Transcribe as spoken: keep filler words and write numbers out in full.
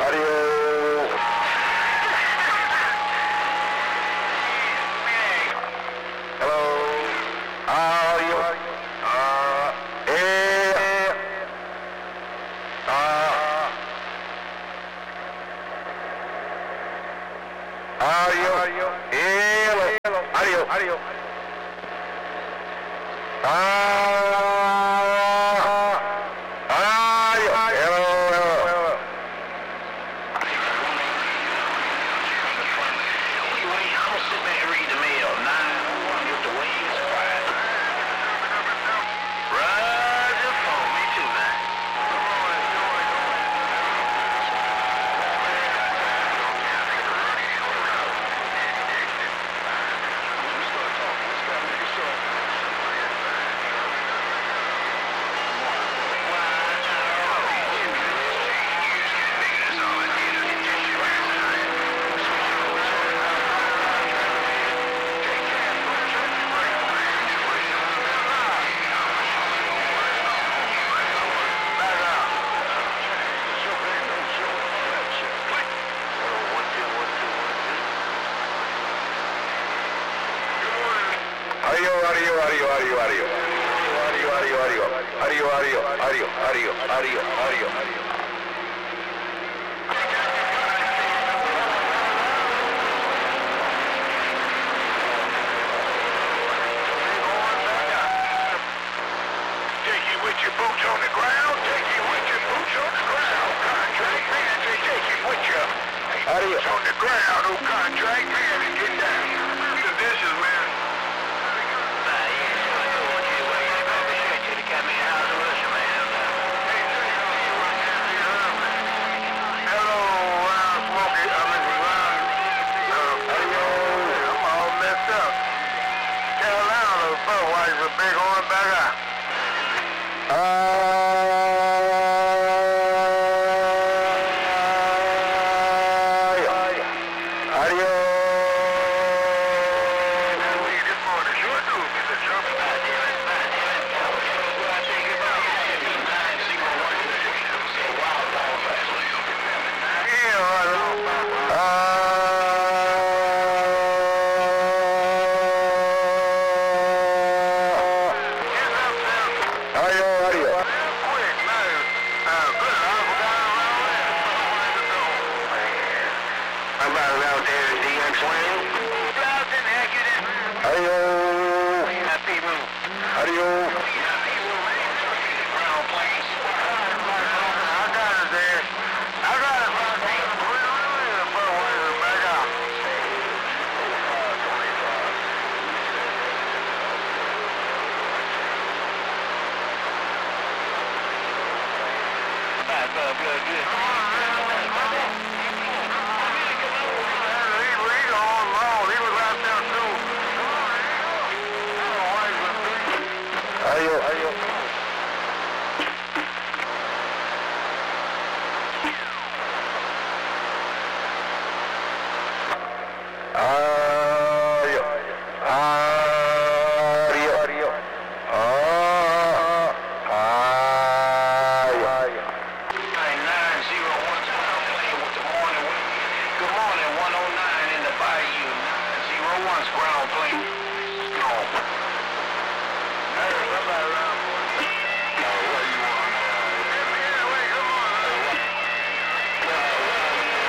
Audio. Hello. Audio. Uh, air. Uh, audio. Hello. Audio. Audio. Uh, audio. Hello. Hello. Audio, audio, audio, audio, audio. Audio, audio, audio. Audio, audio, audio, audio, audio, audio, audio. Take it with your boots on the ground. Take it with your boots on the ground. Contract man, say take it with your boots on the ground. Oh, contract man, and get down. The dishes, man. Big horn back up. Uh, audio. I'm about around there, D X Wayne. Thousand accurate. Audio. Happy move. Audio. Ground planes. I got it there. I got it, buddy. Back up. Back up, good, good. Audio, audio. Audio. Audio, audio. Uh, audio. nine zero one, with the morning. Good morning, one oh nine in the Bayou. nine zero one's ground plane.